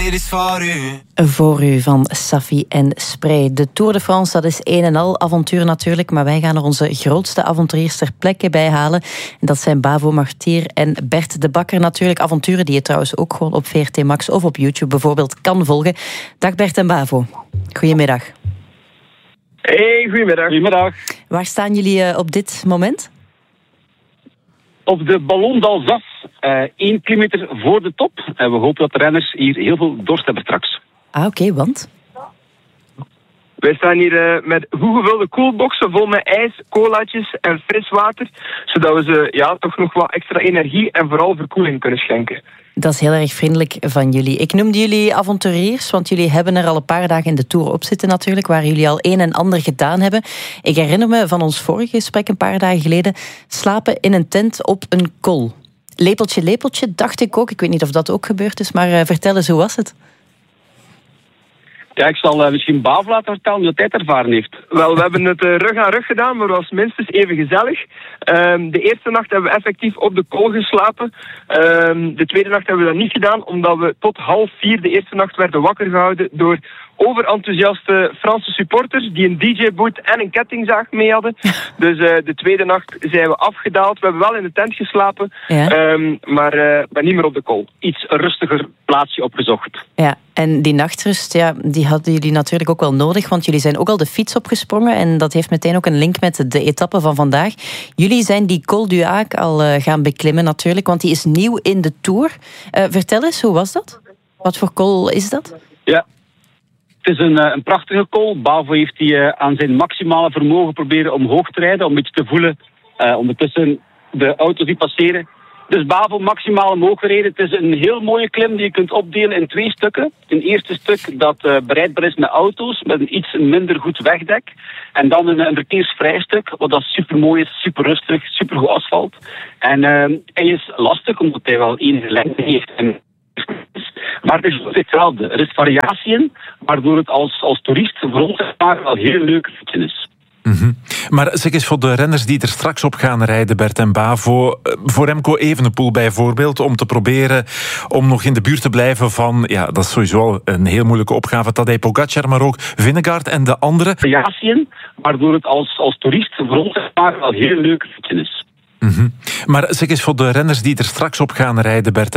dit is voor u. Voor u van Safi en Spray. De Tour de France, dat is een en al avontuur natuurlijk, maar wij gaan er onze grootste avonturiers ter plekke bij halen. En dat zijn Bavo Martier en Bert de Bakker natuurlijk. Avonturen die je trouwens ook gewoon op VRT Max of op YouTube bijvoorbeeld kan volgen. Dag Bert en Bavo. Goedemiddag. Hey, goedemiddag. Goedemiddag. Waar staan jullie op dit moment? Op de Ballon d'Alsace, 1 kilometer voor de top. En we hopen dat de renners hier heel veel dorst hebben straks. Ah, oké, want? Wij staan hier met goed gevulde koelboxen vol met ijs, colaatjes en fris water. Zodat we ze toch nog wat extra energie en vooral verkoeling kunnen schenken. Dat is heel erg vriendelijk van jullie. Ik noemde jullie avonturiers, want jullie hebben er al een paar dagen in de Tour op zitten natuurlijk, waar jullie al een en ander gedaan hebben. Ik herinner me van ons vorige gesprek een paar dagen geleden, slapen in een tent op een kol. Lepeltje, lepeltje, dacht ik ook. Ik weet niet of dat ook gebeurd is, maar vertel eens, hoe was het? Ja, ik zal misschien Bavo laten vertellen hoe hij het ervaren heeft. Wel, we hebben het rug aan rug gedaan, maar het was minstens even gezellig. De eerste nacht hebben we effectief op de kool geslapen. De tweede nacht hebben we dat niet gedaan, omdat we tot 3:30 de eerste nacht werden wakker gehouden door overenthousiaste Franse supporters die een DJ-boot en een kettingzaag mee hadden. Dus de tweede nacht zijn we afgedaald. We hebben wel in de tent geslapen, Ja. maar niet meer op de kool. Iets rustiger plaatsje opgezocht. Ja, en die nachtrust, die hadden jullie natuurlijk ook wel nodig, want jullie zijn ook al de fiets opgesprongen en dat heeft meteen ook een link met de etappe van vandaag. Jullie zijn die Col du Hac al gaan beklimmen natuurlijk, want die is nieuw in de Tour. Vertel eens, hoe was dat? Wat voor col is dat? Ja, het is een prachtige col. Bavo heeft die aan zijn maximale vermogen proberen omhoog te rijden, om een beetje te voelen ondertussen de auto's die passeren. Dus Bavo maximaal omhoog gereden. Het is een heel mooie klim die je kunt opdelen in 2 stukken. Een eerste stuk dat bereidbaar is met auto's, met een iets minder goed wegdek. En dan een verkeersvrij stuk, wat dat super mooi is, super rustig, super goed asfalt. En hij is lastig, omdat hij wel enige lengte heeft. Maar het is hetzelfde. Er is variatie in, waardoor het als toerist voor ons wel heel leuk fietsen is. Mm-hmm. Maar zeg eens voor de renners die er straks op gaan rijden, Bert en Bavo, voor Remco Evenepoel bijvoorbeeld, om te proberen om nog in de buurt te blijven van, ja, dat is sowieso al een heel moeilijke opgave, Tadej Pogacar, maar ook Vingegaard en de anderen. Variatie in, waardoor het als toerist voor ons wel heel leuk fietsen is. Mm-hmm. Maar zeg eens voor de renners die er straks op gaan rijden, Bert